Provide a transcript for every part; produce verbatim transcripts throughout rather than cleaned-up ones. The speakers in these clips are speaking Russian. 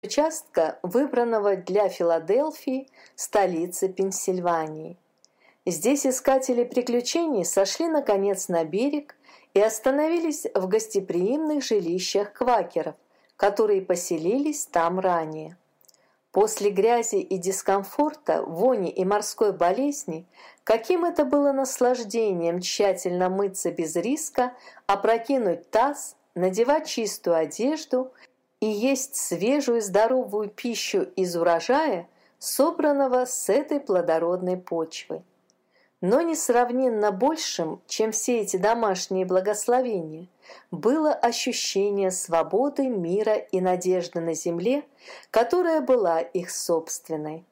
участка, выбранного для Филадельфии, столицы Пенсильвании. Здесь искатели приключений сошли наконец на берег и остановились в гостеприимных жилищах квакеров, которые поселились там ранее. После грязи и дискомфорта, вони и морской болезни, каким это было наслаждением тщательно мыться без риска, опрокинуть таз, надевать чистую одежду и есть свежую здоровую пищу из урожая, собранного с этой плодородной почвы. Но несравненно большим, чем все эти домашние благословения, было ощущение свободы, мира и надежды на земле, которая была их собственной.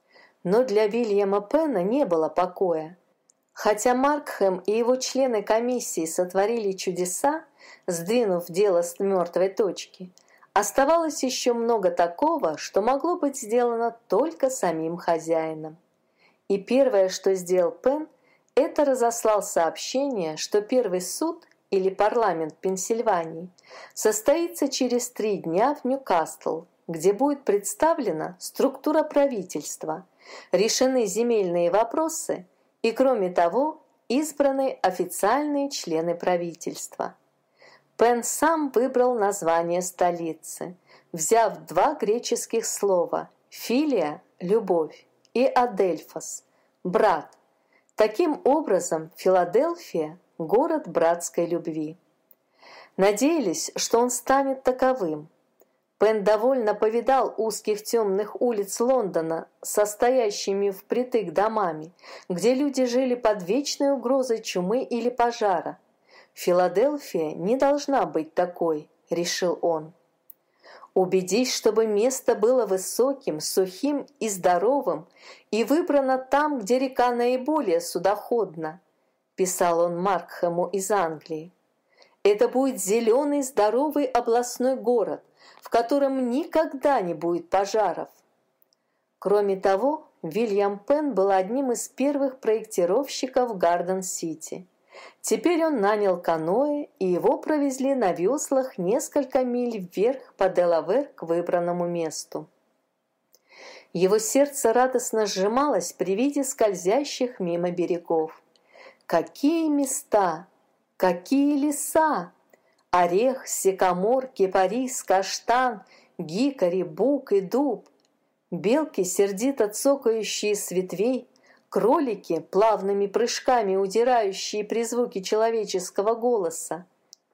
Но для Вильяма Пенна не было покоя. Хотя Маркхэм и его члены комиссии сотворили чудеса, сдвинув дело с мертвой точки, оставалось еще много такого, что могло быть сделано только самим хозяином. И первое, что сделал Пенн, это разослал сообщение, что первый суд или парламент Пенсильвании состоится через три дня в Ньюкасл, где будет представлена структура правительства, решены земельные вопросы и, кроме того, избраны официальные члены правительства. Пенн сам выбрал название столицы, взяв два греческих слова «филия» – «любовь» и «адельфос» – «брат». Таким образом, Филадельфия – город братской любви. Надеялись, что он станет таковым. Пенн довольно повидал узких темных улиц Лондона, состоящими впритык домами, где люди жили под вечной угрозой чумы или пожара. Филадельфия не должна быть такой, решил он. Убедись, чтобы место было высоким, сухим и здоровым, и выбрано там, где река наиболее судоходна, писал он Маркхэму из Англии. Это будет зеленый, здоровый областной город, в котором никогда не будет пожаров. Кроме того, Вильям Пенн был одним из первых проектировщиков Гарден-Сити. Теперь он нанял каноэ, и его провезли на веслах несколько миль вверх по Делавэр к выбранному месту. Его сердце радостно сжималось при виде скользящих мимо берегов. Какие места! Какие леса! Орех, сикамор, кипарис, каштан, гикори, бук и дуб. Белки, сердито цокающие с ветвей, кролики, плавными прыжками удирающие при звуке человеческого голоса.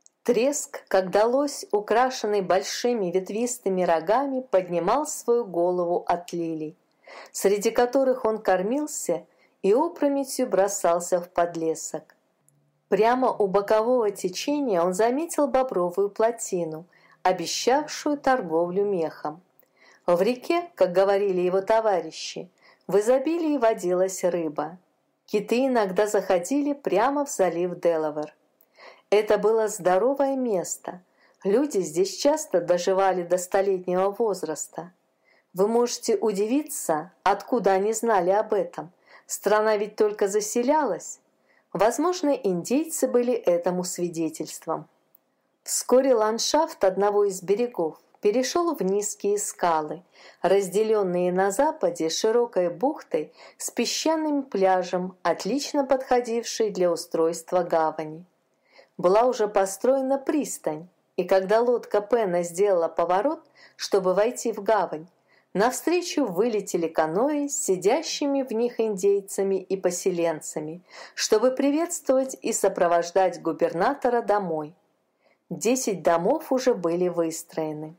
Треск, когда лось, украшенный большими ветвистыми рогами, поднимал свою голову от лилий, среди которых он кормился и опрометью бросался в подлесок. Прямо у бокового течения он заметил бобровую плотину, обещавшую торговлю мехом. В реке, как говорили его товарищи, в изобилии водилась рыба. Киты иногда заходили прямо в залив Делавэр. Это было здоровое место. Люди здесь часто доживали до столетнего возраста. Вы можете удивиться, откуда они знали об этом. Страна ведь только заселялась. Возможно, индейцы были этому свидетельством. Вскоре ландшафт одного из берегов перешел в низкие скалы, разделенные на западе широкой бухтой с песчаным пляжем, отлично подходившей для устройства гавани. Была уже построена пристань, и когда лодка Пенна сделала поворот, чтобы войти в гавань, навстречу вылетели каноэ с сидящими в них индейцами и поселенцами, чтобы приветствовать и сопровождать губернатора домой. Десять домов уже были выстроены.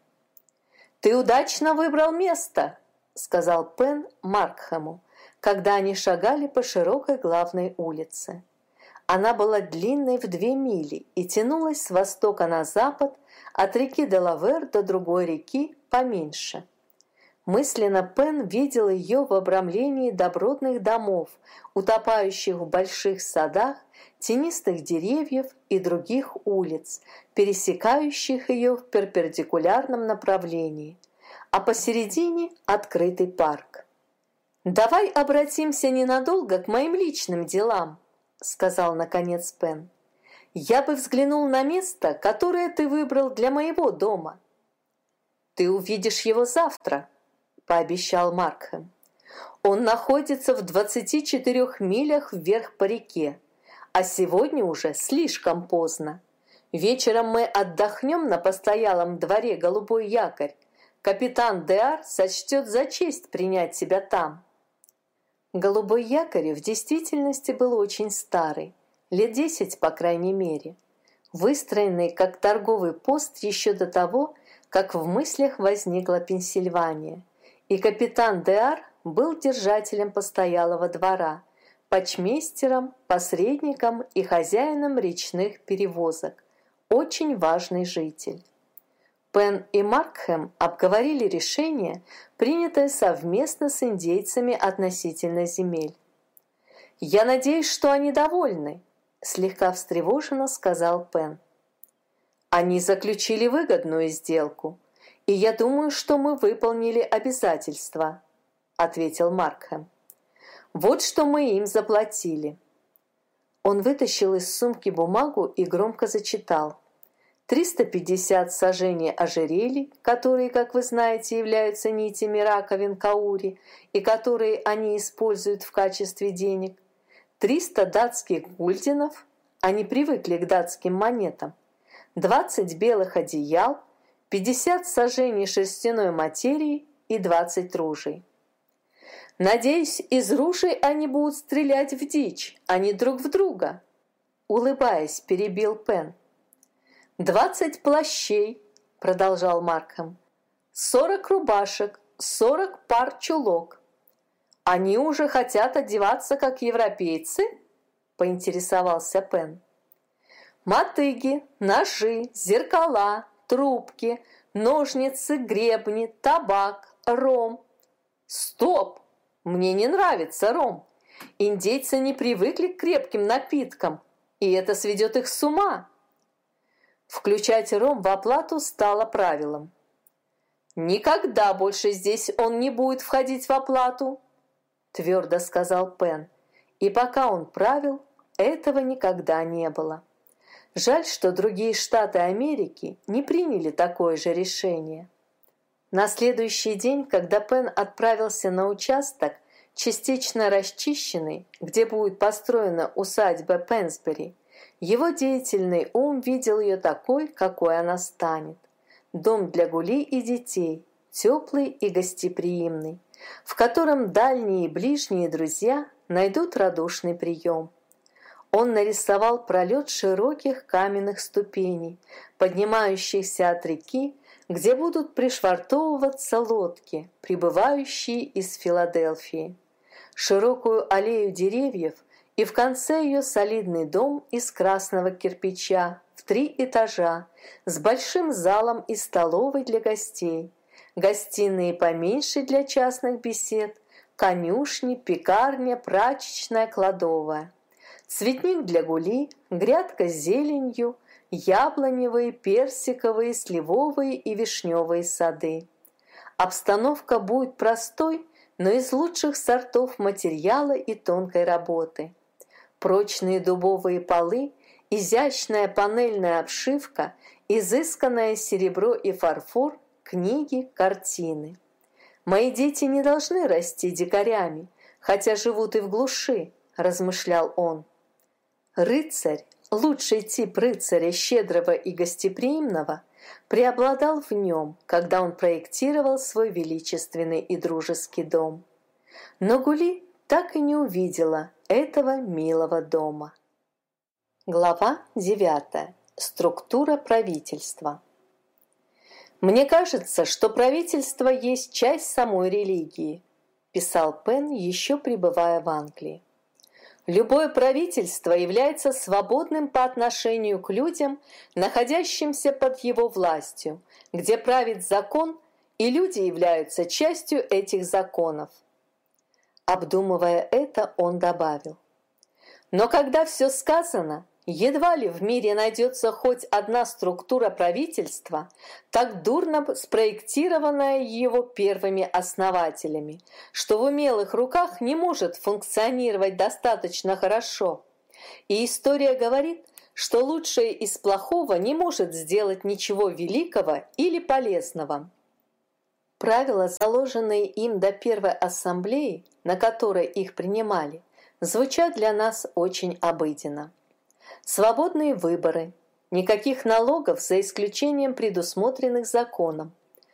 «Ты удачно выбрал место», — сказал Пенн Маркхэму, когда они шагали по широкой главной улице. Она была длинной в две мили и тянулась с востока на запад от реки Делавэр до другой реки поменьше. Мысленно Пенн видел ее в обрамлении добротных домов, утопающих в больших садах, тенистых деревьев и других улиц, пересекающих ее в перпендикулярном направлении, а посередине открытый парк. «Давай обратимся ненадолго к моим личным делам», — сказал наконец Пенн. «Я бы взглянул на место, которое ты выбрал для моего дома». ты увидишь его завтра», – пообещал Маркхэм. «Он находится в двадцати четырёх милях вверх по реке, а сегодня уже слишком поздно. Вечером мы отдохнем на постоялом дворе «Голубой якорь». Капитан Деар сочтет за честь принять тебя там». «Голубой якорь» в действительности был очень старый, лет десять по крайней мере, выстроенный как торговый пост еще до того, как в мыслях возникла Пенсильвания, и капитан Деар был держателем постоялого двора, почмейстером, посредником и хозяином речных перевозок, очень важный житель. Пен и Маркхэм обговорили решение, принятое совместно с индейцами относительно земель. «Я надеюсь, что они довольны», – слегка встревоженно сказал Пен. «Они заключили выгодную сделку, и я думаю, что мы выполнили обязательства», – ответил Маркхэм. «Вот что мы им заплатили». Он вытащил из сумки бумагу и громко зачитал. триста пятьдесят саженей ожерелий, которые, как вы знаете, являются нитями раковин каури и которые они используют в качестве денег, триста датских гульденов, они привыкли к датским монетам, двадцать белых одеял, пятьдесят саженей шерстяной материи и двадцать ружей. «Надеюсь, из ружей они будут стрелять в дичь, а не друг в друга», — улыбаясь, перебил Пен. «Двадцать плащей», — продолжал Маркхэм, «сорок рубашек, сорок пар чулок». «Они уже хотят одеваться, как европейцы?» — поинтересовался Пен. «Мотыги, ножи, зеркала, трубки, ножницы, гребни, табак, ром». «Стоп! Мне не нравится ром. Индейцы не привыкли к крепким напиткам, и это сведет их с ума». Включать ром в оплату стало правилом. «Никогда больше здесь он не будет входить в оплату», – твердо сказал Пен. И пока он правил, этого никогда не было. Жаль, что другие штаты Америки не приняли такое же решение. На следующий день, когда Пен отправился на участок, частично расчищенный, где будет построена усадьба Пенсбери, его деятельный ум видел ее такой, какой она станет. Дом для Гули и детей, теплый и гостеприимный, в котором дальние и ближние друзья найдут радушный прием. Он нарисовал пролет широких каменных ступеней, поднимающихся от реки, где будут пришвартовываться лодки, прибывающие из Филадельфии, широкую аллею деревьев, и в конце ее солидный дом из красного кирпича в три этажа с большим залом и столовой для гостей, гостиные поменьше для частных бесед, конюшни, пекарня, прачечная, кладовая, цветник для Гули, грядка с зеленью, яблоневые, персиковые, сливовые и вишневые сады. Обстановка будет простой, но из лучших сортов материала и тонкой работы. Прочные дубовые полы, изящная панельная обшивка, изысканное серебро и фарфор, книги, картины. «Мои дети не должны расти дикарями, хотя живут и в глуши», – размышлял он. Рыцарь, лучший тип рыцаря, щедрого и гостеприимного, преобладал в нем, когда он проектировал свой величественный и дружеский дом. Но Гули так и не увидела этого милого дома. Глава девятая. Структура правительства. «Мне кажется, что правительство есть часть самой религии», писал Пен, еще пребывая в Англии. «Любое правительство является свободным по отношению к людям, находящимся под его властью, где правит закон, и люди являются частью этих законов». Обдумывая это, он добавил: «Но когда все сказано, едва ли в мире найдется хоть одна структура правительства, так дурно спроектированная его первыми основателями, что в умелых руках не может функционировать достаточно хорошо. И история говорит, что лучшее из плохого не может сделать ничего великого или полезного». Правила, заложенные им до первой ассамблеи, на которой их принимали, звучат для нас очень обыденно. Свободные выборы, никаких налогов за исключением предусмотренных законом,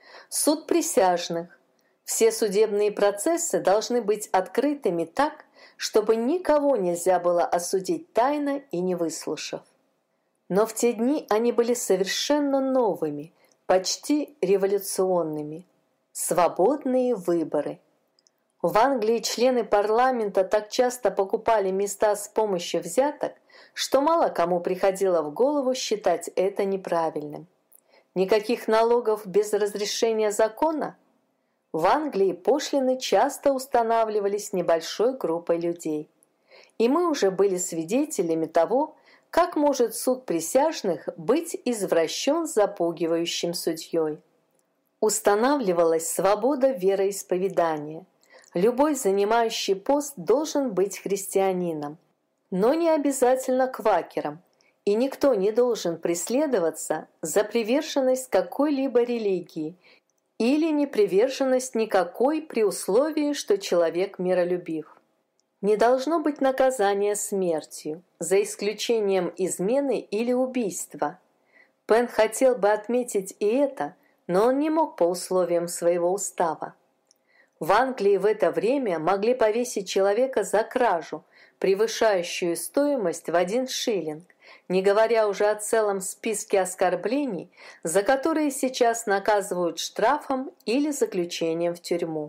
суд присяжных, все судебные процессы должны быть открытыми так, чтобы никого нельзя было осудить тайно и не выслушав. Но в те дни они были совершенно новыми, почти революционными. Свободные выборы. В Англии члены парламента так часто покупали места с помощью взяток, что мало кому приходило в голову считать это неправильным. Никаких налогов без разрешения закона? В Англии пошлины часто устанавливались небольшой группой людей. И мы уже были свидетелями того, как может суд присяжных быть извращен запугивающим судьей. Устанавливалась свобода вероисповедания. Любой занимающий пост должен быть христианином, но не обязательно квакером, и никто не должен преследоваться за приверженность какой-либо религии или неприверженность никакой при условии, что человек миролюбив. Не должно быть наказания смертью, за исключением измены или убийства. Пен хотел бы отметить и это, но он не мог по условиям своего устава. В Англии в это время могли повесить человека за кражу, превышающую стоимость в один шиллинг, не говоря уже о целом списке оскорблений, за которые сейчас наказывают штрафом или заключением в тюрьму.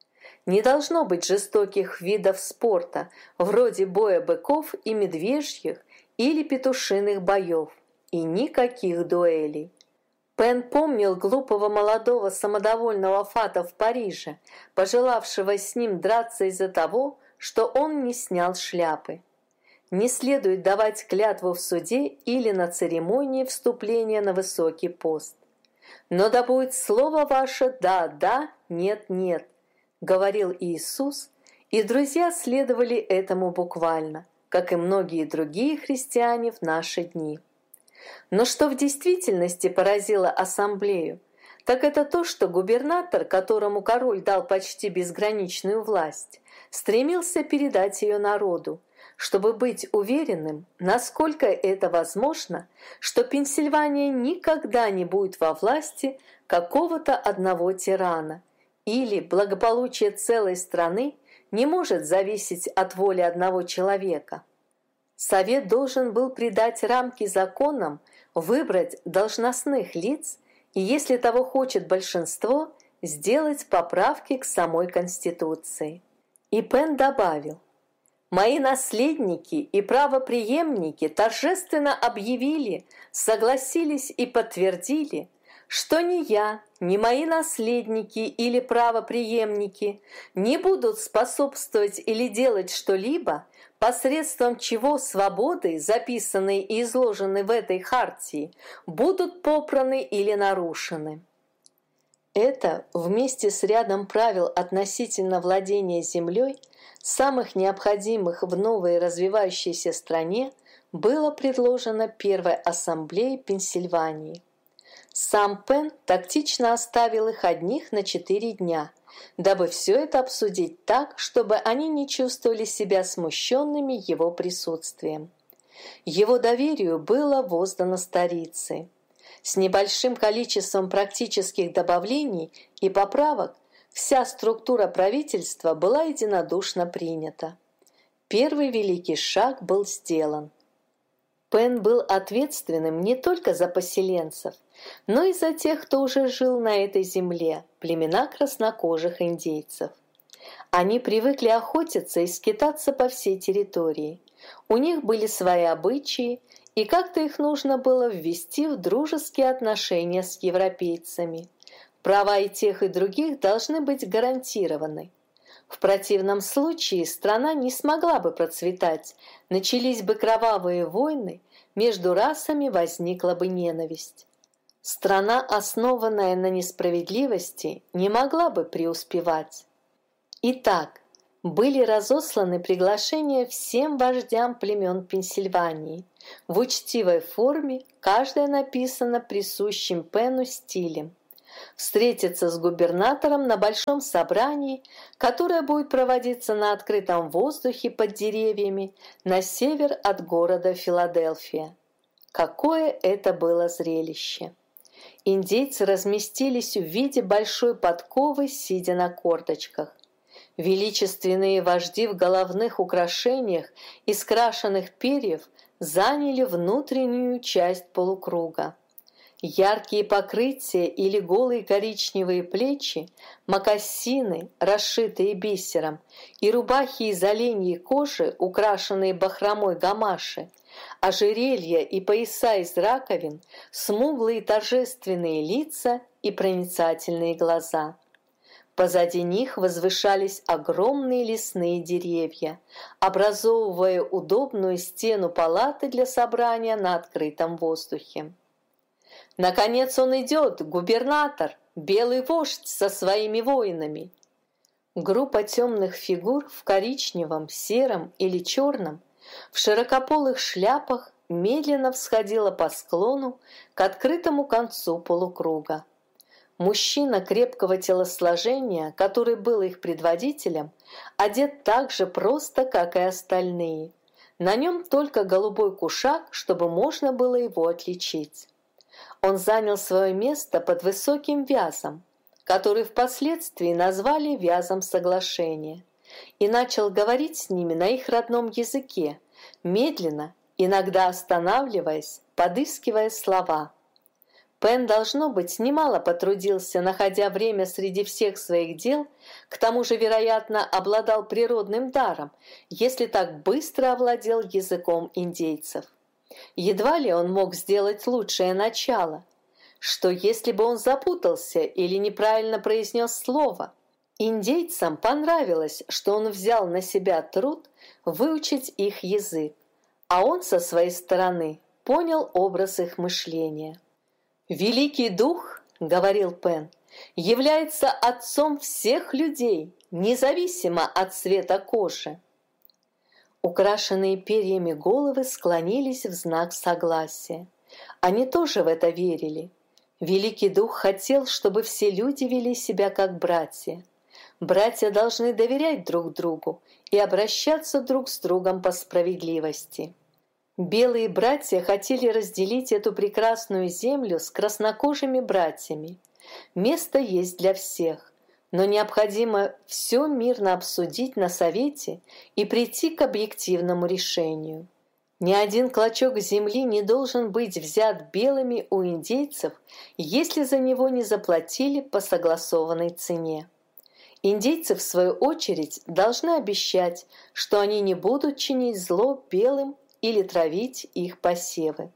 Не должно быть жестоких видов спорта, вроде боя быков и медвежьих или петушиных боев, и никаких дуэлей. Пен помнил глупого молодого самодовольного фата в Париже, пожелавшего с ним драться из-за того, что он не снял шляпы. Не следует давать клятву в суде или на церемонии вступления на высокий пост. «Но да будет слово ваше «да, да», «нет, нет», — говорил Иисус, и друзья следовали этому буквально, как и многие другие христиане в наши дни. Но что в действительности поразило ассамблею, так это то, что губернатор, которому король дал почти безграничную власть, стремился передать ее народу, чтобы быть уверенным, насколько это возможно, что Пенсильвания никогда не будет во власти какого-то одного тирана, или благополучие целой страны не может зависеть от воли одного человека. Совет должен был придать рамки законам, выбрать должностных лиц и, если того хочет большинство, сделать поправки к самой Конституции. И Пен добавил: «Мои наследники и правопреемники торжественно объявили, согласились и подтвердили, что ни я, ни мои наследники или правопреемники не будут способствовать или делать что-либо, посредством чего свободы, записанные и изложенные в этой хартии, будут попраны или нарушены». Это, вместе с рядом правил относительно владения землей, самых необходимых в новой развивающейся стране, было предложено Первой ассамблее Пенсильвании. Сам Пен тактично оставил их одних на четыре дня, дабы все это обсудить так, чтобы они не чувствовали себя смущенными его присутствием. Его доверию было воздано старицей. С небольшим количеством практических добавлений и поправок вся структура правительства была единодушно принята. Первый великий шаг был сделан. Пен был ответственным не только за поселенцев, но и за тех, кто уже жил на этой земле, племена краснокожих индейцев. Они привыкли охотиться и скитаться по всей территории. У них были свои обычаи, и как-то их нужно было ввести в дружеские отношения с европейцами. Права и тех, и других должны быть гарантированы. В противном случае страна не смогла бы процветать, начались бы кровавые войны, между расами возникла бы ненависть. Страна, основанная на несправедливости, не могла бы преуспевать. Итак, были разосланы приглашения всем вождям племен Пенсильвании. В учтивой форме, каждая написана присущим Пену стилем. встретиться с губернатором на большом собрании, которое будет проводиться на открытом воздухе под деревьями на север от города Филадельфия. Какое это было зрелище! Индейцы разместились в виде большой подковы, сидя на корточках. Величественные вожди в головных украшениях из крашеных перьев заняли внутреннюю часть полукруга. Яркие покрытия или голые коричневые плечи, мокасины, расшитые бисером, и рубахи из оленьей кожи, украшенные бахромой гамаши, ожерелья и пояса из раковин, смуглые торжественные лица и проницательные глаза. Позади них возвышались огромные лесные деревья, образовывая удобную стену палаты для собрания на открытом воздухе. «Наконец он идет, губернатор, белый вождь со своими воинами!» Группа темных фигур в коричневом, сером или черном, в широкополых шляпах медленно всходила по склону к открытому концу полукруга. Мужчина крепкого телосложения, который был их предводителем, одет так же просто, как и остальные. На нем только голубой кушак, чтобы можно было его отличить. Он занял свое место под высоким вязом, который впоследствии назвали вязом соглашения, и начал говорить с ними на их родном языке, медленно, иногда останавливаясь, подыскивая слова. Пен, должно быть, немало потрудился, находя время среди всех своих дел, к тому же, вероятно, обладал природным даром, если так быстро овладел языком индейцев. Едва ли он мог сделать лучшее начало. Что если бы он запутался или неправильно произнес слово? Индейцам понравилось, что он взял на себя труд выучить их язык, а он со своей стороны понял образ их мышления. «Великий Дух, — говорил Пен, — является отцом всех людей, независимо от цвета кожи». Украшенные перьями головы склонились в знак согласия. Они тоже в это верили. Великий Дух хотел, чтобы все люди вели себя как братья. Братья должны доверять друг другу и обращаться друг с другом по справедливости. Белые братья хотели разделить эту прекрасную землю с краснокожими братьями. Место есть для всех, но необходимо все мирно обсудить на совете и прийти к объективному решению. Ни один клочок земли не должен быть взят белыми у индейцев, если за него не заплатили по согласованной цене. Индейцы, в свою очередь, должны обещать, что они не будут чинить зло белым или травить их посевы.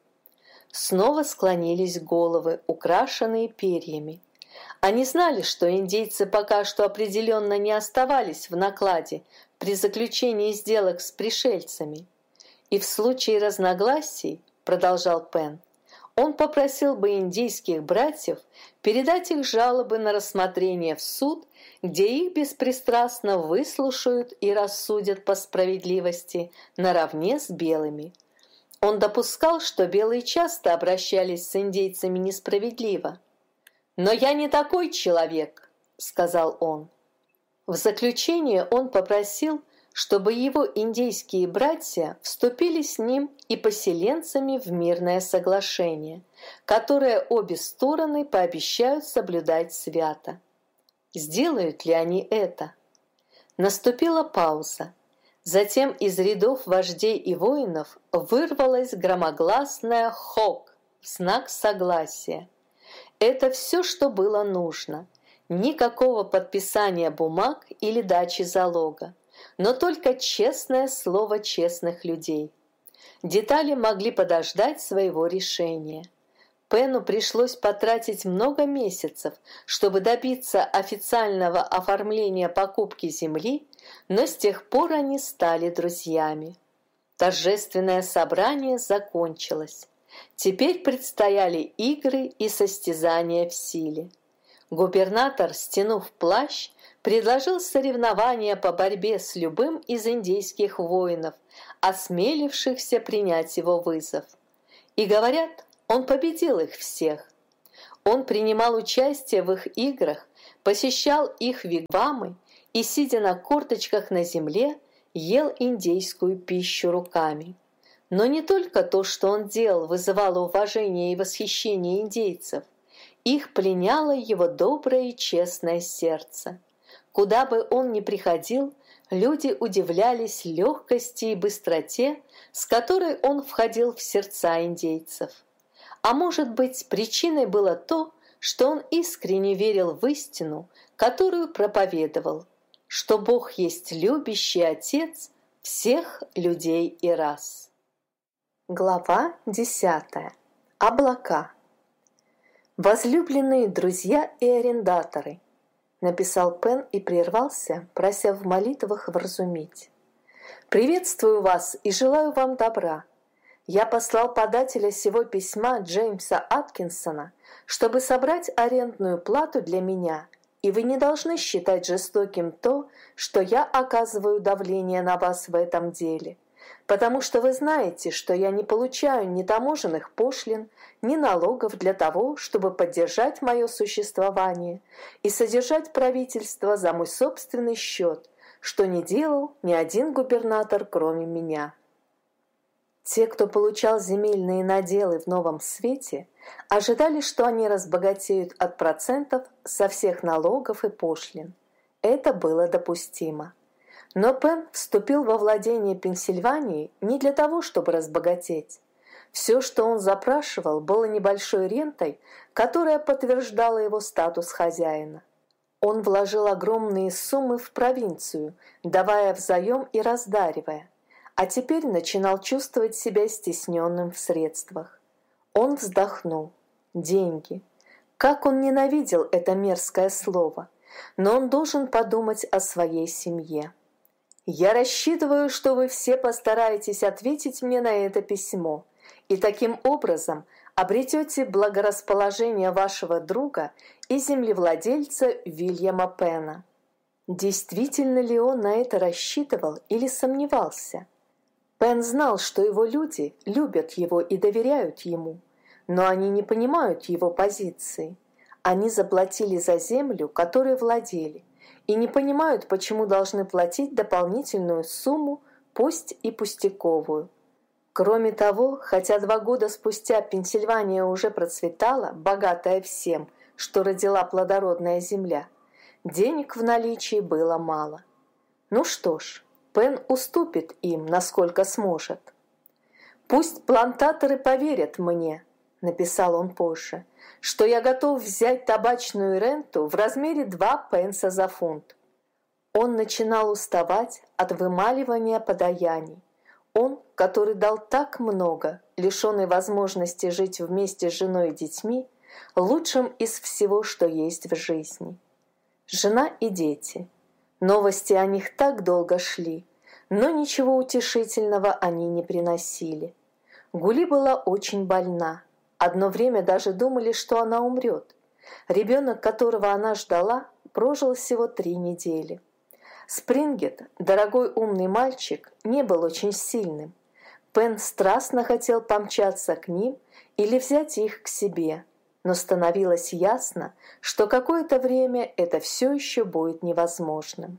Снова склонились головы, украшенные перьями. Они знали, что индейцы пока что определенно не оставались в накладе при заключении сделок с пришельцами. И в случае разногласий, продолжал Пен, он попросил бы индейских братьев передать их жалобы на рассмотрение в суд, где их беспристрастно выслушают и рассудят по справедливости наравне с белыми. Он допускал, что белые часто обращались с индейцами несправедливо. «Но я не такой человек», — сказал он. В заключение он попросил, чтобы его индейские братья вступили с ним и поселенцами в мирное соглашение, которое обе стороны пообещают соблюдать свято. Сделают ли они это? Наступила пауза. Затем из рядов вождей и воинов вырвалось громогласное «хок» в знак согласия. Это все, что было нужно. Никакого подписания бумаг или дачи залога, но только честное слово честных людей. Детали могли подождать своего решения. Пену пришлось потратить много месяцев, чтобы добиться официального оформления покупки земли, но с тех пор они стали друзьями. Торжественное собрание закончилось. Теперь предстояли игры и состязания в силе. Губернатор, стянув плащ, предложил соревнования по борьбе с любым из индейских воинов, осмелившихся принять его вызов. И говорят, он победил их всех. Он принимал участие в их играх, посещал их вигвамы и, сидя на корточках на земле, ел индейскую пищу руками. Но не только то, что он делал, вызывало уважение и восхищение индейцев. Их пленяло его доброе и честное сердце. Куда бы он ни приходил, люди удивлялись легкости и быстроте, с которой он входил в сердца индейцев. А может быть, причиной было то, что он искренне верил в истину, которую проповедовал, что Бог есть любящий Отец всех людей и рас. Глава десятая. Облака. «Возлюбленные друзья и арендаторы», — написал Пен и прервался, прося в молитвах вразумить. «Приветствую вас и желаю вам добра. Я послал подателя сего письма Джеймса Аткинсона, чтобы собрать арендную плату для меня, и вы не должны считать жестоким то, что я оказываю давление на вас в этом деле, потому что вы знаете, что я не получаю ни таможенных пошлин, ни налогов для того, чтобы поддержать мое существование и содержать правительство за мой собственный счет, что не делал ни один губернатор, кроме меня». Те, кто получал земельные наделы в Новом Свете, ожидали, что они разбогатеют от процентов со всех налогов и пошлин. Это было допустимо. Но Пен вступил во владение Пенсильвании не для того, чтобы разбогатеть. Все, что он запрашивал, было небольшой рентой, которая подтверждала его статус хозяина. Он вложил огромные суммы в провинцию, давая взаим и раздаривая, а теперь начинал чувствовать себя стесненным в средствах. Он вздохнул. Деньги. Как он ненавидел это мерзкое слово, но он должен подумать о своей семье. «Я рассчитываю, что вы все постараетесь ответить мне на это письмо, и таким образом обретете благорасположение вашего друга и землевладельца Вильяма Пена». Действительно ли он на это рассчитывал или сомневался? Пен знал, что его люди любят его и доверяют ему, но они не понимают его позиции. Они заплатили за землю, которой владели, и не понимают, почему должны платить дополнительную сумму, пусть и пустяковую. Кроме того, хотя два года спустя Пенсильвания уже процветала, богатая всем, что родила плодородная земля, денег в наличии было мало. Ну что ж, Пен уступит им, насколько сможет. «Пусть плантаторы поверят мне», — написал он позже, «что я готов взять табачную ренту в размере два пенса за фунт». Он начинал уставать от вымаливания подаяний. Он, который дал так много, лишенный возможности жить вместе с женой и детьми, лучшим из всего, что есть в жизни. Жена и дети. Новости о них так долго шли, но ничего утешительного они не приносили. Гули была очень больна. Одно время даже думали, что она умрет. Ребенок, которого она ждала, прожил всего три недели. Спрингет, дорогой умный мальчик, не был очень сильным. Пен страстно хотел помчаться к ним или взять их к себе, но становилось ясно, что какое-то время это все еще будет невозможным.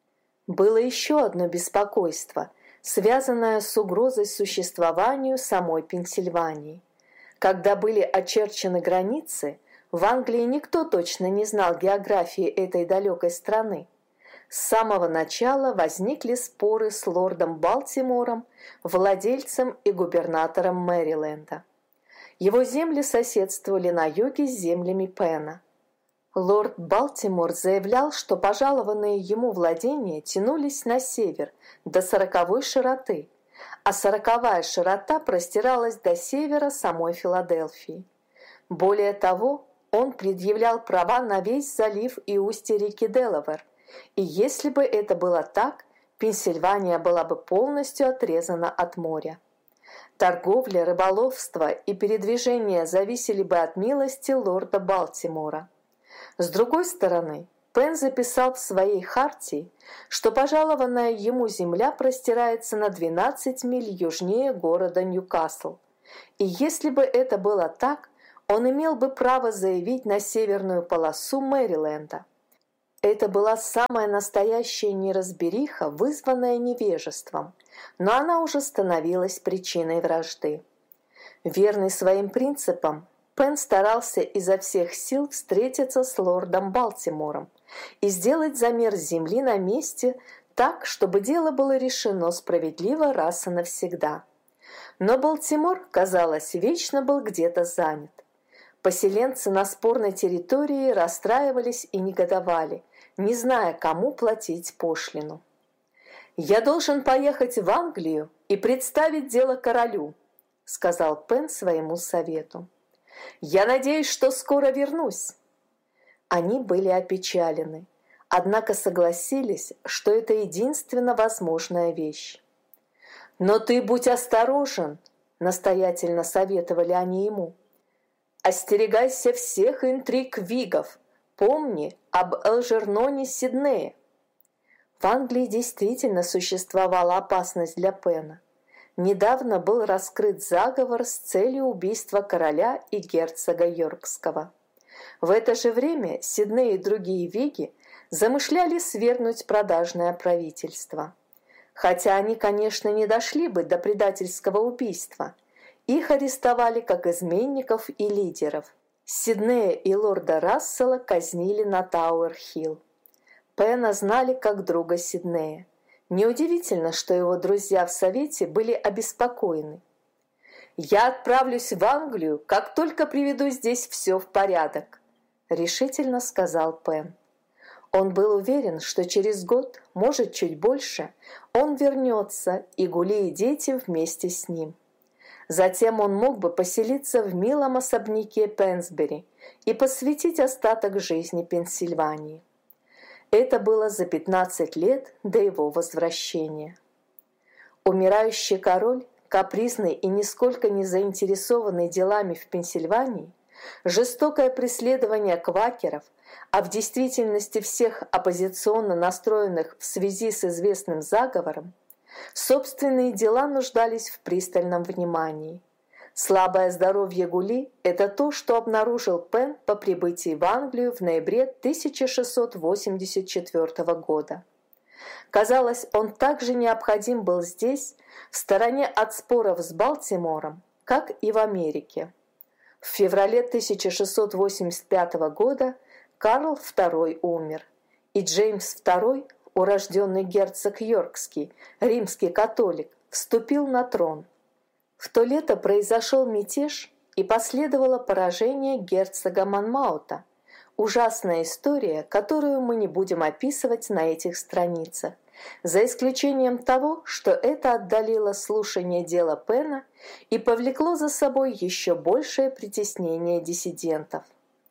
Было еще одно беспокойство, связанное с угрозой существованию самой Пенсильвании. Когда были очерчены границы, в Англии никто точно не знал географии этой далекой страны. С самого начала возникли споры с лордом Балтимором, владельцем и губернатором Мэриленда. Его земли соседствовали на юге с землями Пена. Лорд Балтимор заявлял, что пожалованные ему владения тянулись на север до сороковой широты, а сороковая широта простиралась до севера самой Филадельфии. Более того, он предъявлял права на весь залив и устье реки Делавэр, и если бы это было так, Пенсильвания была бы полностью отрезана от моря. Торговля, рыболовство и передвижение зависели бы от милости лорда Балтимора. С другой стороны, Пен записал в своей хартии, что пожалованная ему земля простирается на двенадцать миль южнее города Ньюкасл. И если бы это было так, он имел бы право заявить на северную полосу Мэриленда. Это была самая настоящая неразбериха, вызванная невежеством, но она уже становилась причиной вражды. Верный своим принципам, Пенн старался изо всех сил встретиться с лордом Балтимором и сделать замер земли на месте так, чтобы дело было решено справедливо раз и навсегда. Но Балтимор, казалось, вечно был где-то занят. Поселенцы на спорной территории расстраивались и негодовали, не зная, кому платить пошлину. «Я должен поехать в Англию и представить дело королю», — сказал Пенн своему совету. «Я надеюсь, что скоро вернусь». Они были опечалены, однако согласились, что это единственно возможная вещь. «Но ты будь осторожен», — настоятельно советовали они ему. «Остерегайся всех интриг вигов. Помни об Элджерноне Сиднее». В Англии действительно существовала опасность для Пенна. Недавно был раскрыт заговор с целью убийства короля и герцога Йоркского. В это же время Сидней и другие виги замышляли свергнуть продажное правительство. Хотя они, конечно, не дошли бы до предательского убийства, их арестовали как изменников и лидеров. Сиднея и лорда Рассела казнили на Тауэр-Хилл. Пенна знали как друга Сиднея. Неудивительно, что его друзья в Совете были обеспокоены. «Я отправлюсь в Англию, как только приведу здесь все в порядок», — решительно сказал Пенн. Он был уверен, что через год, может, чуть больше, он вернется, и Гули и дети вместе с ним. Затем он мог бы поселиться в милом особняке Пенсбери и посвятить остаток жизни Пенсильвании. Это было за пятнадцать лет до его возвращения. Умирающий король, капризный и нисколько не заинтересованный делами в Пенсильвании, жестокое преследование квакеров, а в действительности всех оппозиционно настроенных в связи с известным заговором, собственные дела нуждались в пристальном внимании. Слабое здоровье Гули – это то, что обнаружил Пенн по прибытии в Англию в ноябре тысяча шестьсот восемьдесят четвёртого года. Казалось, он также необходим был здесь, в стороне от споров с Балтимором, как и в Америке. В феврале тысяча шестьсот восемьдесят пятого года Карл второй умер, и Джеймс второй, урожденный герцог Йоркский, римский католик, вступил на трон. В то лето произошел мятеж и последовало поражение герцога Монмаута. Ужасная история, которую мы не будем описывать на этих страницах, за исключением того, что это отдалило слушание дела Пенна и повлекло за собой еще большее притеснение диссидентов.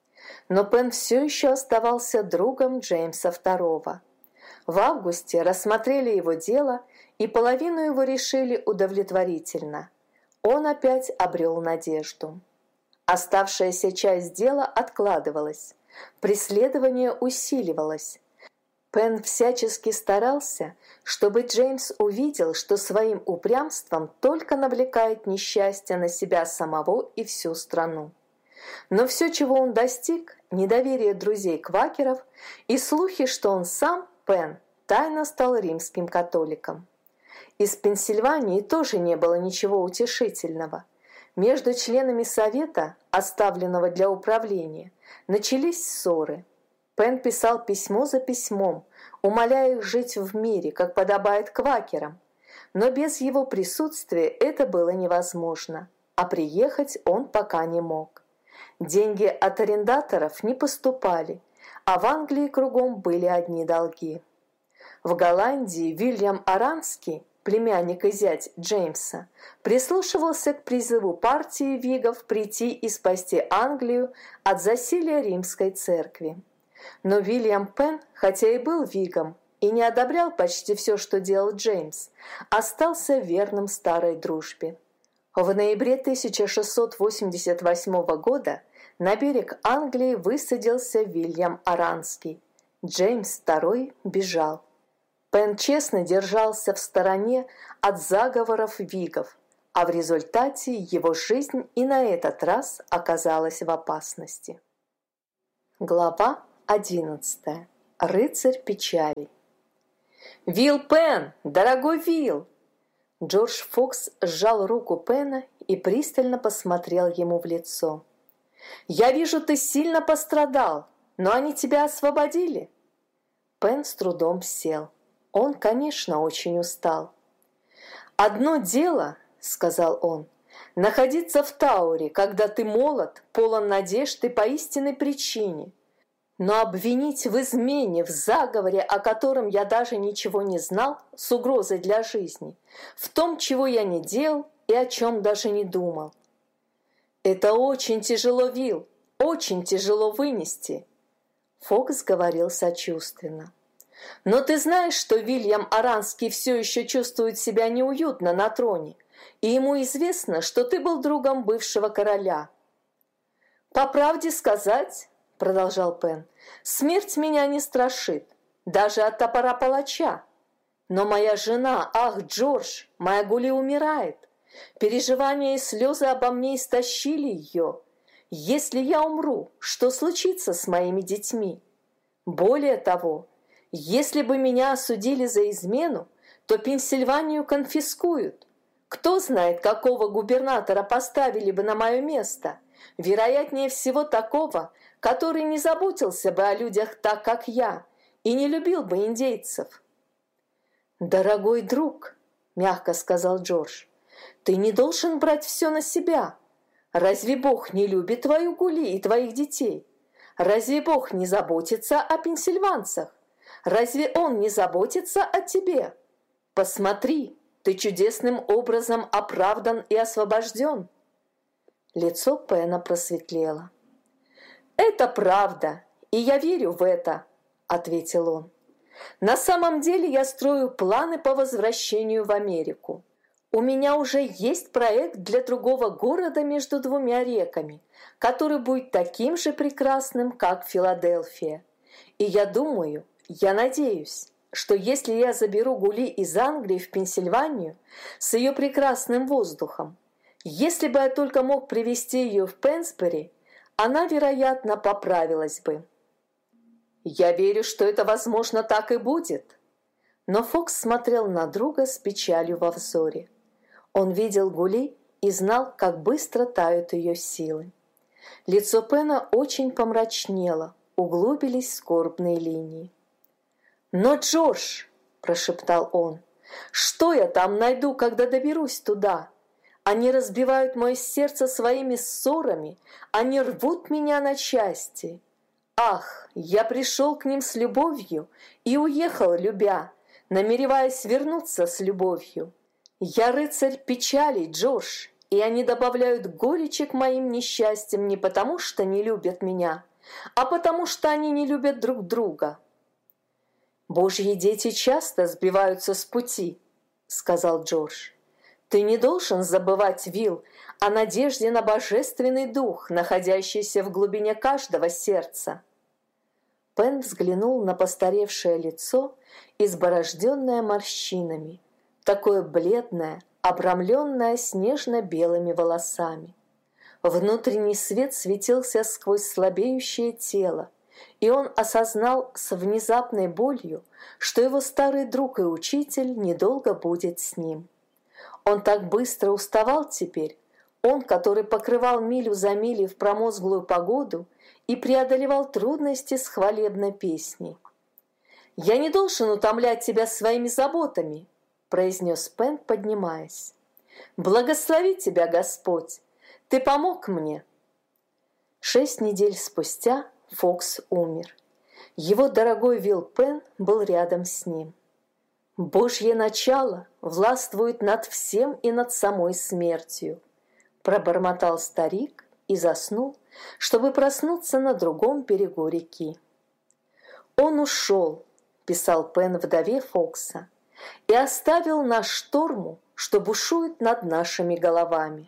Но Пенн все еще оставался другом Джеймса второго. В августе рассмотрели его дело, и половину его решили удовлетворительно. Он опять обрел надежду. Оставшаяся часть дела откладывалась. Преследование усиливалось. Пенн всячески старался, чтобы Джеймс увидел, что своим упрямством только навлекает несчастье на себя самого и всю страну. Но все, чего он достиг, недоверие друзей-квакеров и слухи, что он сам, Пенн, тайно стал римским католиком. Из Пенсильвании тоже не было ничего утешительного. Между членами совета, оставленного для управления, начались ссоры. Пенн писал письмо за письмом, умоляя их жить в мире, как подобает квакерам. Но без его присутствия это было невозможно, а приехать он пока не мог. Деньги от арендаторов не поступали, а в Англии кругом были одни долги. В Голландии Вильям Аранский, племянник и зять Джеймса, прислушивался к призыву партии вигов прийти и спасти Англию от засилия римской церкви. Но Вильям Пенн, хотя и был вигом и не одобрял почти все, что делал Джеймс, остался верным старой дружбе. В ноябре тысяча шестьсот восемьдесят восьмого года на берег Англии высадился Вильям Аранский. Джеймс второй бежал. Пенн честно держался в стороне от заговоров вигов. а в результате его жизнь и на этот раз оказалась в опасности. Глава одиннадцатая. Рыцарь печали. «Вилл Пен! Дорогой Вилл!» Джордж Фокс сжал руку Пена и пристально посмотрел ему в лицо. «Я вижу, ты сильно пострадал, но они тебя освободили?» Пен с трудом сел. Он, конечно, очень устал. «Одно дело, — сказал он, — находиться в Тауре, когда ты молод, полон надежд и по истинной причине. Но обвинить в измене, в заговоре, о котором я даже ничего не знал, с угрозой для жизни, в том, чего я не делал и о чем даже не думал. Это очень тяжело, Вилл, очень тяжело вынести». Фокс говорил сочувственно. «Но ты знаешь, что Вильям Оранский все еще чувствует себя неуютно на троне, и ему известно, что ты был другом бывшего короля». «По правде сказать, — продолжал Пен, — смерть меня не страшит, даже от топора палача. Но моя жена, ах, Джордж, моя Гули умирает. Переживания и слезы обо мне истощили ее. Если я умру, что случится с моими детьми? Более того, если бы меня осудили за измену, то Пенсильванию конфискуют. Кто знает, какого губернатора поставили бы на мое место? Вероятнее всего такого, который не заботился бы о людях так, как я, и не любил бы индейцев». «Дорогой друг, — мягко сказал Джордж, — ты не должен брать все на себя. Разве Бог не любит твою Гули и твоих детей? Разве Бог не заботится о пенсильванцах? Разве Он не заботится о тебе? Посмотри, ты чудесным образом оправдан и освобожден». Лицо Пена просветлело. «Это правда, и я верю в это», — ответил он. «На самом деле я строю планы по возвращению в Америку. У меня уже есть проект для другого города между двумя реками, который будет таким же прекрасным, как Филадельфия. И я думаю, я надеюсь, что если я заберу Гули из Англии в Пенсильванию с ее прекрасным воздухом, если бы я только мог привезти ее в Пенсбери, она, вероятно, поправилась бы». «Я верю, что это, возможно, так и будет». Но Фокс смотрел на друга с печалью во взоре. Он видел Гули и знал, как быстро тают ее силы. Лицо Пена очень помрачнело, углубились скорбные линии. «Но, Джордж, — прошептал он, — что я там найду, когда доберусь туда? Они разбивают мое сердце своими ссорами, они рвут меня на части. Ах, я пришел к ним с любовью и уехал, любя, намереваясь вернуться с любовью. Я рыцарь печали, Джордж, и они добавляют горечи к моим несчастьям не потому, что не любят меня, а потому, что они не любят друг друга». «Божьи дети часто сбиваются с пути», — сказал Джордж. «Ты не должен забывать, Вилл, о надежде на божественный дух, находящийся в глубине каждого сердца». Пен взглянул на постаревшее лицо, изборожденное морщинами, такое бледное, обрамленное снежно-белыми волосами. Внутренний свет светился сквозь слабеющее тело, и он осознал с внезапной болью, что его старый друг и учитель недолго будет с ним. Он так быстро уставал теперь, он, который покрывал милю за милей в промозглую погоду и преодолевал трудности с хвалебной песней. «Я не должен утомлять тебя своими заботами», — произнес Пен, поднимаясь. «Благослови тебя, Господь! Ты помог мне!» Шесть недель спустя Фокс умер. Его дорогой Вилл Пен был рядом с ним. «Божье начало властвует над всем и над самой смертью», — пробормотал старик и заснул, чтобы проснуться на другом берегу реки. «Он ушел», — писал Пен вдове Фокса, «и оставил наш шторму, что бушует над нашими головами».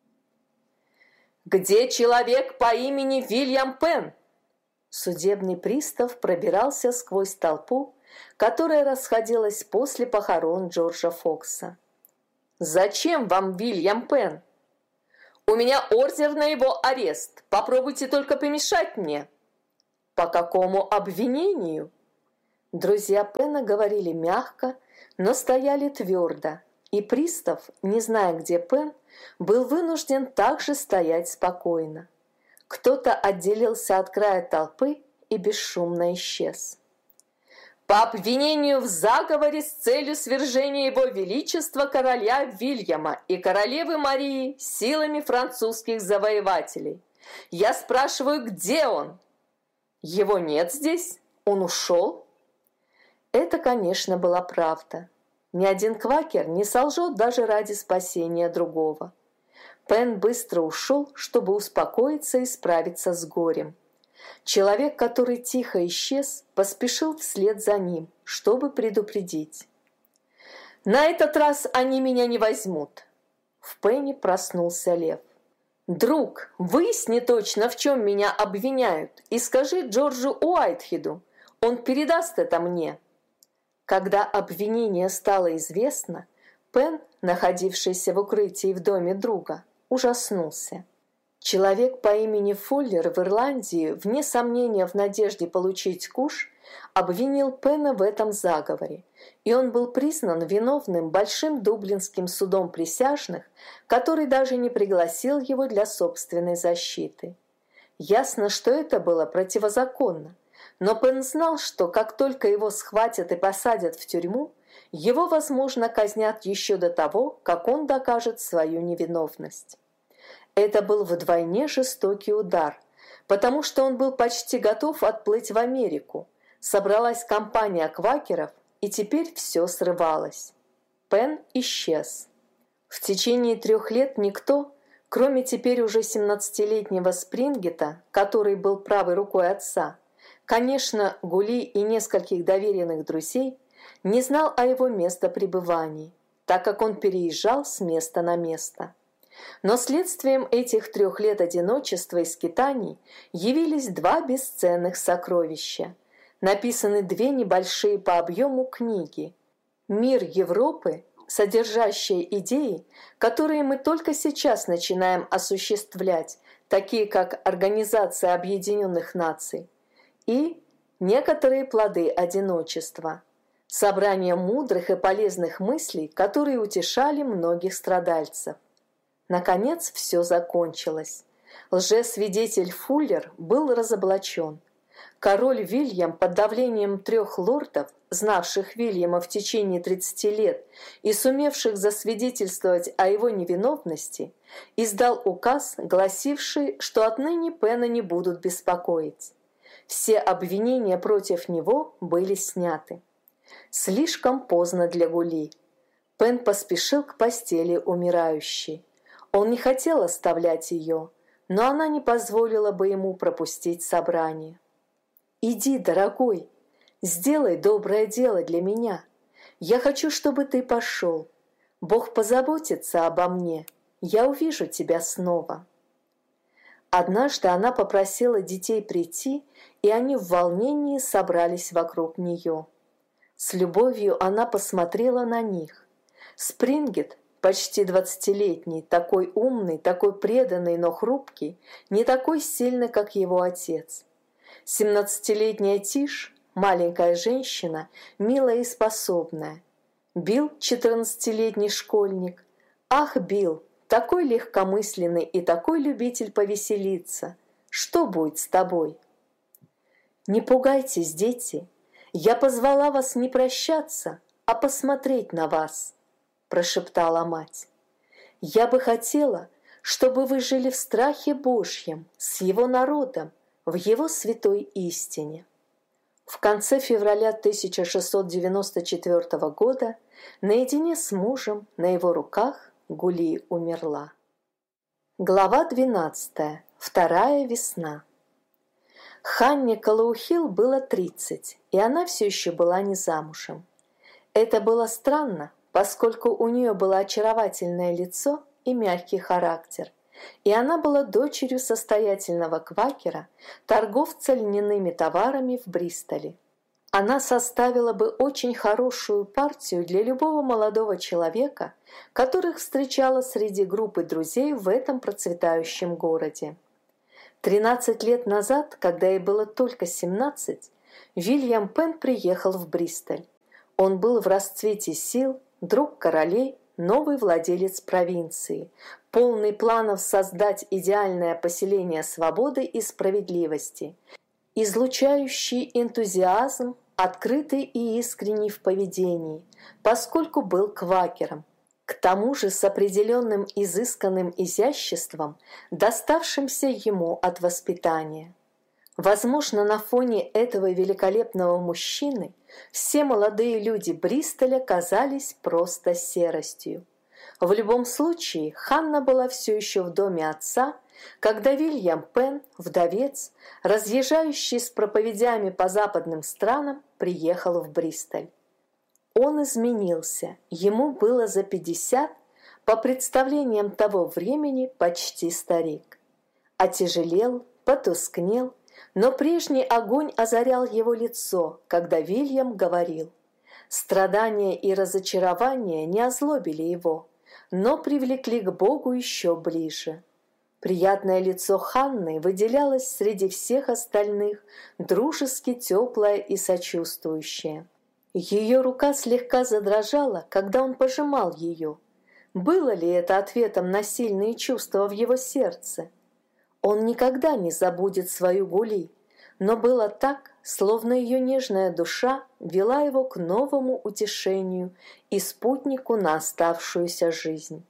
«Где человек по имени Вильям Пен?» Судебный пристав пробирался сквозь толпу, которая расходилась после похорон Джорджа Фокса. «Зачем вам Вильям Пенн?» «У меня ордер на его арест. Попробуйте только помешать мне». «По какому обвинению?» Друзья Пенна говорили мягко, но стояли твердо, и пристав, не зная, где Пенн, был вынужден также стоять спокойно. Кто-то отделился от края толпы и бесшумно исчез. «По обвинению в заговоре с целью свержения его величества короля Вильяма и королевы Марии силами французских завоевателей. Я спрашиваю, где он?» «Его нет здесь? Он ушел?» Это, конечно, была правда. Ни один квакер не солжет даже ради спасения другого. Пенн быстро ушел, чтобы успокоиться и справиться с горем. Человек, который тихо исчез, поспешил вслед за ним, чтобы предупредить. «На этот раз они меня не возьмут!» В Пенне проснулся лев. «Друг, выясни точно, в чем меня обвиняют, и скажи Джорджу Уайтхеду, он передаст это мне». Когда обвинение стало известно, Пенн, находившийся в укрытии в доме друга, ужаснулся. Человек по имени Фуллер в Ирландии, вне сомнения в надежде получить куш, обвинил Пенна в этом заговоре, и он был признан виновным Большим Дублинским судом присяжных, который даже не пригласил его для собственной защиты. Ясно, что это было противозаконно, но Пенн знал, что как только его схватят и посадят в тюрьму, его, возможно, казнят еще до того, как он докажет свою невиновность. Это был вдвойне жестокий удар, потому что он был почти готов отплыть в Америку. Собралась компания квакеров, и теперь все срывалось. Пенн исчез. В течение трех лет никто, кроме теперь уже семнадцатилетнего Спрингета, который был правой рукой отца, конечно, Гули и нескольких доверенных друзей, не знал о его местопребывании, так как он переезжал с места на место. Но следствием этих трех лет одиночества и скитаний явились два бесценных сокровища. Написаны две небольшие по объему книги «Мир Европы», содержащие идеи, которые мы только сейчас начинаем осуществлять, такие как Организация Объединенных Наций, и «Некоторые плоды одиночества», собрание мудрых и полезных мыслей, которые утешали многих страдальцев. Наконец все закончилось. Лжесвидетель Фуллер был разоблачен. Король Вильям под давлением трех лордов, знавших Вильяма в течение тридцати лет и сумевших засвидетельствовать о его невиновности, издал указ, гласивший, что отныне Пенна не будут беспокоить. Все обвинения против него были сняты. Слишком поздно для Гули. Пенн поспешил к постели умирающей. Он не хотел оставлять ее, но она не позволила бы ему пропустить собрание. «Иди, дорогой, сделай доброе дело для меня. Я хочу, чтобы ты пошел. Бог позаботится обо мне. Я увижу тебя снова». Однажды она попросила детей прийти, и они в волнении собрались вокруг нее. С любовью она посмотрела на них. Спрингет, почти двадцатилетний, такой умный, такой преданный, но хрупкий, не такой сильный, как его отец. Семнадцатилетняя Тиш, маленькая женщина, милая и способная. Билл, четырнадцатилетний школьник. Ах, Билл, такой легкомысленный и такой любитель повеселиться. Что будет с тобой? Не пугайтесь, дети. Я позвала вас не прощаться, а посмотреть на вас, прошептала мать. Я бы хотела, чтобы вы жили в страхе Божьем, с его народом, в его святой истине. В конце февраля тысяча шестьсот девяносто четвёртого года наедине с мужем на его руках Гули умерла. Глава двенадцатая. Вторая весна. Ханне Калаухил было тридцать, и она все еще была не замужем. Это было странно, поскольку у нее было очаровательное лицо и мягкий характер, и она была дочерью состоятельного квакера, торговца льняными товарами в Бристоле. Она составила бы очень хорошую партию для любого молодого человека, которых встречала среди группы друзей в этом процветающем городе. Тринадцать лет назад, когда ей было только семнадцать, Вильям Пенн приехал в Бристоль. Он был в расцвете сил, друг королей, новый владелец провинции, полный планов создать идеальное поселение свободы и справедливости, излучающий энтузиазм, открытый и искренний в поведении, поскольку был квакером, к тому же с определенным изысканным изяществом, доставшимся ему от воспитания. Возможно, на фоне этого великолепного мужчины все молодые люди Бристоля казались просто серостью. В любом случае, Ханна была все еще в доме отца, когда Вильям Пенн, вдовец, разъезжающий с проповедями по западным странам, приехал в Бристоль. Он изменился, ему было за пятьдесят, по представлениям того времени почти старик. Отяжелел, потускнел, но прежний огонь озарял его лицо, когда Вильям говорил. Страдания и разочарования не озлобили его, но привлекли к Богу еще ближе. Приятное лицо Ханны выделялось среди всех остальных, дружески теплое и сочувствующее. Ее рука слегка задрожала, когда он пожимал ее. Было ли это ответом на сильные чувства в его сердце? Он никогда не забудет свою Гули, но было так, словно ее нежная душа вела его к новому утешению и спутнику на оставшуюся жизнь.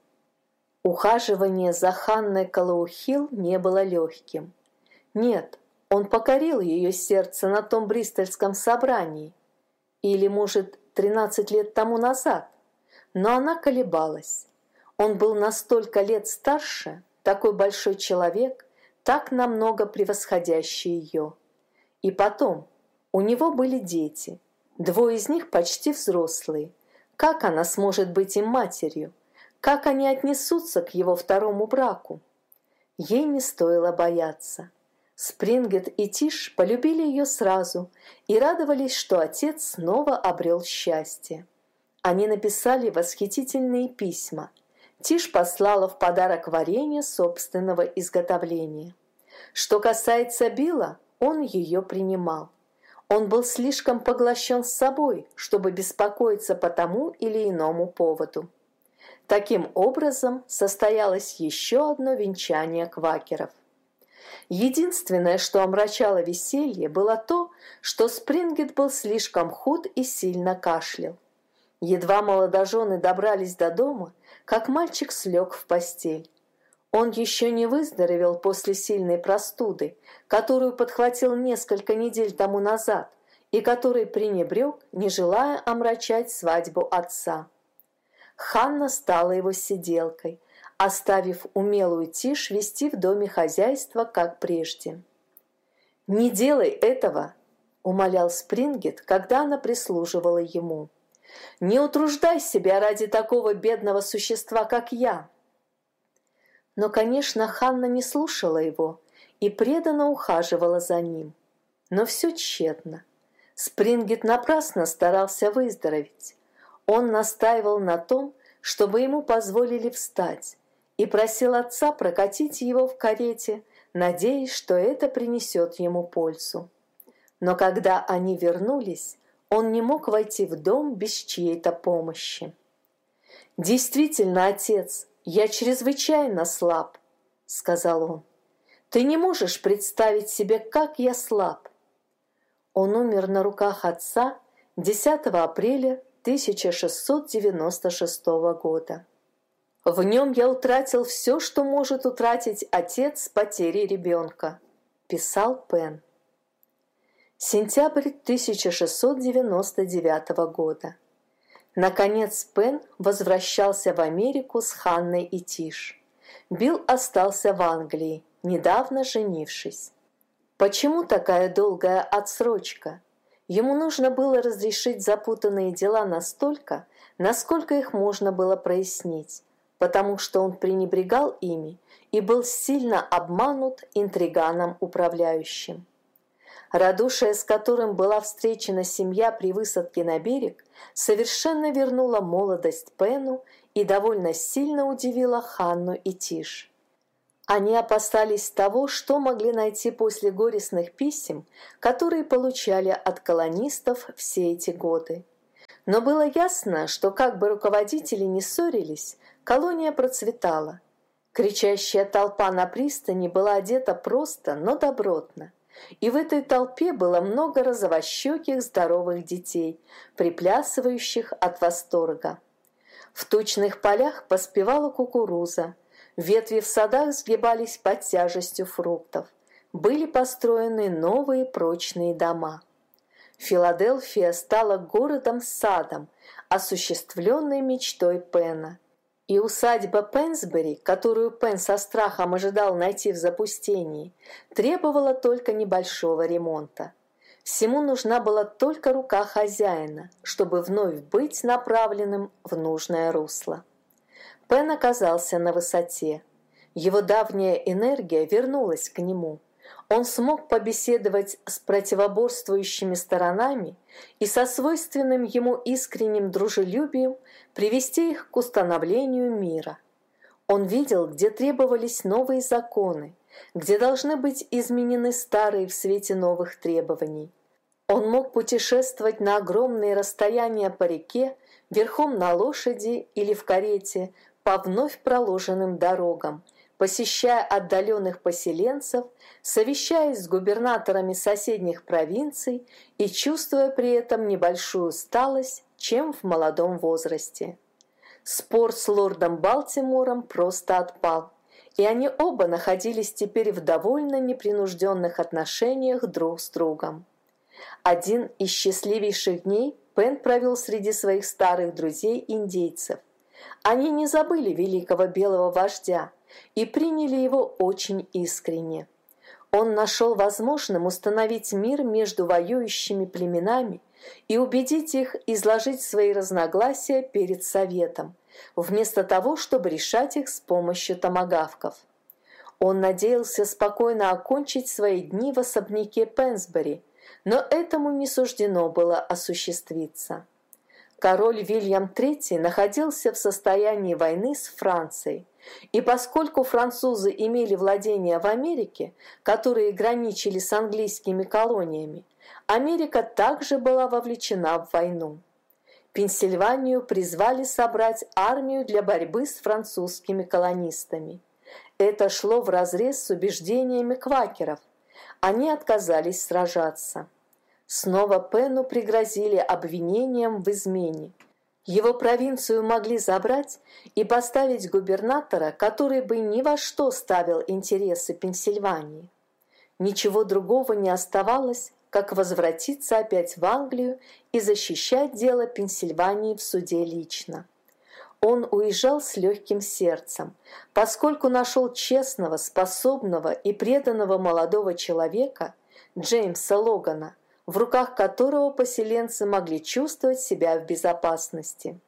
Ухаживание за Ханной Калоухилл не было легким. Нет, он покорил ее сердце на том бристольском собрании, или, может, тринадцать лет тому назад, но она колебалась. Он был на столько лет старше, такой большой человек, так намного превосходящий ее. И потом, у него были дети, двое из них почти взрослые. Как она сможет быть им матерью? Как они отнесутся к его второму браку? Ей не стоило бояться. Спрингет и Тиш полюбили ее сразу и радовались, что отец снова обрел счастье. Они написали восхитительные письма. Тиш послала в подарок варенье собственного изготовления. Что касается Билла, он ее принимал. Он был слишком поглощен собой, чтобы беспокоиться по тому или иному поводу. Таким образом, состоялось еще одно венчание квакеров. Единственное, что омрачало веселье, было то, что Спрингет был слишком худ и сильно кашлял. Едва молодожены добрались до дома, как мальчик слег в постель. Он еще не выздоровел после сильной простуды, которую подхватил несколько недель тому назад и который пренебрег, не желая омрачать свадьбу отца. Ханна стала его сиделкой, оставив умелую Тиш вести в доме хозяйство, как прежде. «Не делай этого!» — умолял Спрингет, когда она прислуживала ему. «Не утруждай себя ради такого бедного существа, как я!» Но, конечно, Ханна не слушала его и преданно ухаживала за ним. Но все тщетно. Спрингет напрасно старался выздороветь. Он настаивал на том, чтобы ему позволили встать, и просил отца прокатить его в карете, надеясь, что это принесет ему пользу. Но когда они вернулись, он не мог войти в дом без чьей-то помощи. «Действительно, отец, я чрезвычайно слаб», — сказал он. «Ты не можешь представить себе, как я слаб». Он умер на руках отца десятого апреля тысяча шестьсот девяносто шестого года. «В нем я утратил все, что может утратить отец с потерей ребенка», — писал Пенн. Сентябрь тысяча шестьсот девяносто девятого года. Наконец Пенн возвращался в Америку с Ханной и Тиш. Билл остался в Англии, недавно женившись. Почему такая долгая отсрочка? Ему нужно было разрешить запутанные дела настолько, насколько их можно было прояснить, потому что он пренебрегал ими и был сильно обманут интриганом-управляющим. Радушие, с которым была встречена семья при высадке на берег, совершенно вернуло молодость Пену и довольно сильно удивило Ханну и Тиш. Они опасались того, что могли найти после горестных писем, которые получали от колонистов все эти годы. Но было ясно, что как бы руководители не ссорились, колония процветала. Кричащая толпа на пристани была одета просто, но добротно. И в этой толпе было много розовощеких здоровых детей, приплясывающих от восторга. В тучных полях поспевала кукуруза, ветви в садах сгибались под тяжестью фруктов. Были построены новые прочные дома. Филадельфия стала городом-садом, осуществленной мечтой Пена. И усадьба Пенсбери, которую Пен со страхом ожидал найти в запустении, требовала только небольшого ремонта. Всему нужна была только рука хозяина, чтобы вновь быть направленным в нужное русло. Пен оказался на высоте. Его давняя энергия вернулась к нему. Он смог побеседовать с противоборствующими сторонами и со свойственным ему искренним дружелюбием привести их к установлению мира. Он видел, где требовались новые законы, где должны быть изменены старые в свете новых требований. Он мог путешествовать на огромные расстояния по реке, верхом на лошади или в карете, по вновь проложенным дорогам, посещая отдаленных поселенцев, совещаясь с губернаторами соседних провинций и чувствуя при этом небольшую усталость, чем в молодом возрасте. Спор с лордом Балтимором просто отпал, и они оба находились теперь в довольно непринужденных отношениях друг с другом. Один из счастливейших дней Пен провел среди своих старых друзей-индейцев. Они не забыли великого белого вождя и приняли его очень искренне. Он нашел возможным установить мир между воюющими племенами и убедить их изложить свои разногласия перед советом, вместо того, чтобы решать их с помощью томагавков. Он надеялся спокойно окончить свои дни в особняке Пенсбери, но этому не суждено было осуществиться. Король Вильям третий находился в состоянии войны с Францией, и поскольку французы имели владения в Америке, которые граничили с английскими колониями, Америка также была вовлечена в войну. Пенсильванию призвали собрать армию для борьбы с французскими колонистами. Это шло вразрез с убеждениями квакеров. Они отказались сражаться. Снова Пену пригрозили обвинением в измене. Его провинцию могли забрать и поставить губернатора, который бы ни во что ставил интересы Пенсильвании. Ничего другого не оставалось, как возвратиться опять в Англию и защищать дело Пенсильвании в суде лично. Он уезжал с легким сердцем, поскольку нашел честного, способного и преданного молодого человека, Джеймса Логана, в руках которого поселенцы могли чувствовать себя в безопасности.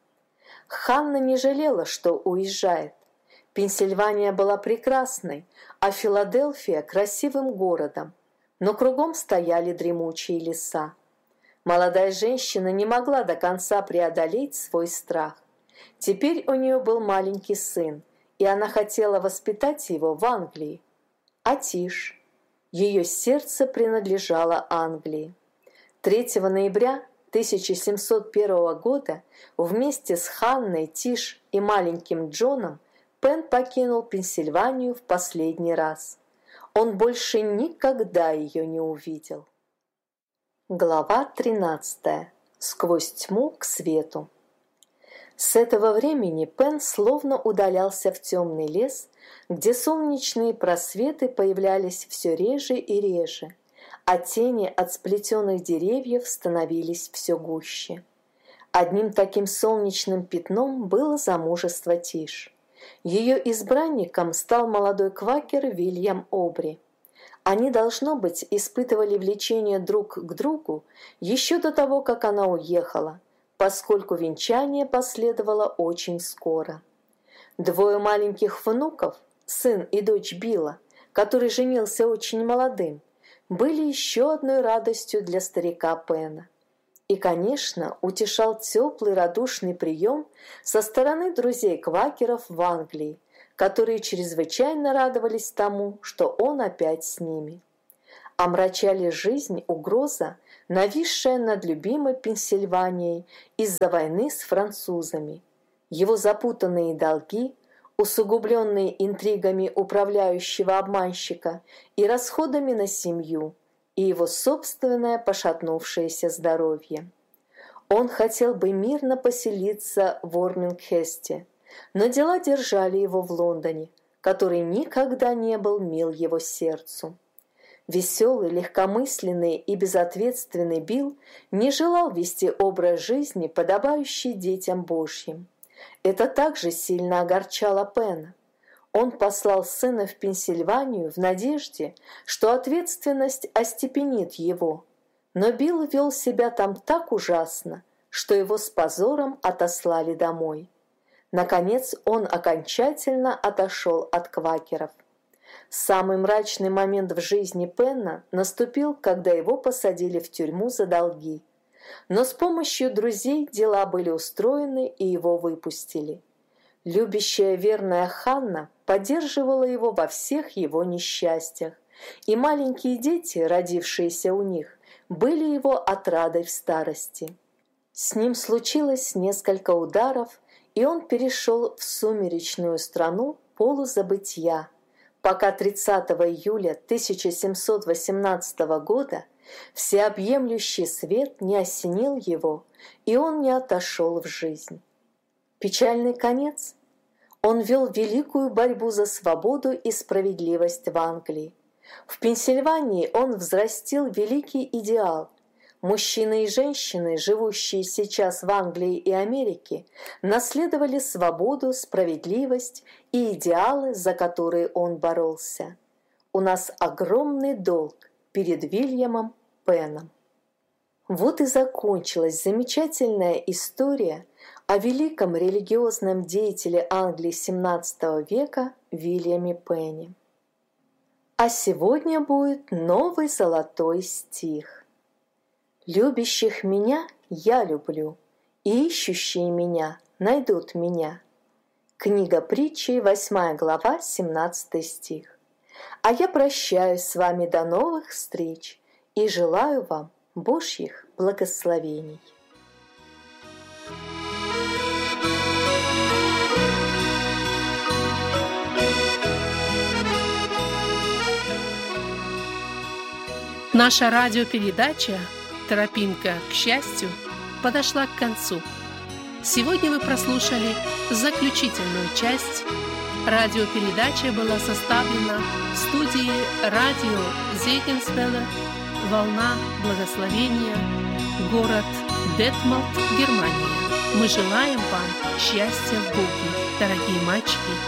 Ханна не жалела, что уезжает. Пенсильвания была прекрасной, а Филадельфия – красивым городом, но кругом стояли дремучие леса. Молодая женщина не могла до конца преодолеть свой страх. Теперь у нее был маленький сын, и она хотела воспитать его в Англии. А Тиш? Ее сердце принадлежало Англии. третьего ноября тысяча семьсот первого года вместе с Ханной, Тиш и маленьким Джоном Пен покинул Пенсильванию в последний раз. Он больше никогда ее не увидел. Глава тринадцатая. Сквозь тьму к свету. С этого времени Пен словно удалялся в темный лес, где солнечные просветы появлялись все реже и реже, а тени от сплетенных деревьев становились все гуще. Одним таким солнечным пятном было замужество Тиш. Ее избранником стал молодой квакер Вильям Обри. Они, должно быть, испытывали влечение друг к другу еще до того, как она уехала, поскольку венчание последовало очень скоро. Двое маленьких внуков, сын и дочь Билла, который женился очень молодым, были еще одной радостью для старика Пена. И, конечно, утешал теплый радушный прием со стороны друзей-квакеров в Англии, которые чрезвычайно радовались тому, что он опять с ними. Омрачали жизнь угроза, нависшая над любимой Пенсильванией из-за войны с французами, его запутанные долги, усугубленные интригами управляющего обманщика и расходами на семью, и его собственное пошатнувшееся здоровье. Он хотел бы мирно поселиться в Ормингхесте, но дела держали его в Лондоне, который никогда не был мил его сердцу. Веселый, легкомысленный и безответственный Билл не желал вести образ жизни, подобающий детям Божьим. Это также сильно огорчало Пена. Он послал сына в Пенсильванию в надежде, что ответственность остепенит его. Но Билл вел себя там так ужасно, что его с позором отослали домой. Наконец он окончательно отошел от квакеров. Самый мрачный момент в жизни Пена наступил, когда его посадили в тюрьму за долги. Но с помощью друзей дела были устроены, и его выпустили. Любящая верная Ханна поддерживала его во всех его несчастьях, и маленькие дети, родившиеся у них, были его отрадой в старости. С ним случилось несколько ударов, и он перешел в сумеречную страну полузабытия, пока тридцатого июля тысяча семьсот восемнадцатого года всеобъемлющий свет не осенил его, и он не отошел в жизнь. Печальный конец. Он вел великую борьбу за свободу и справедливость в Англии. В Пенсильвании он взрастил великий идеал. Мужчины и женщины, живущие сейчас в Англии и Америке, наследовали свободу, справедливость и идеалы, за которые он боролся. У нас огромный долг перед Вильямом Пеном. Вот и закончилась замечательная история о великом религиозном деятеле Англии семнадцатого века Вильяме Пене. А сегодня будет новый золотой стих. «Любящих меня я люблю, и ищущие меня найдут меня». Книга притчи, восьмая глава, семнадцатый стих. А я прощаюсь с вами до новых встреч и желаю вам Божьих благословений. Наша радиопередача «Тропинка к счастью» подошла к концу. Сегодня вы прослушали заключительную часть. Радиопередача была составлена в студии радио Зегенсвелле, «Волна благословения», город Детмолд, Германия. Мы желаем вам счастья в Боге, дорогие мальчики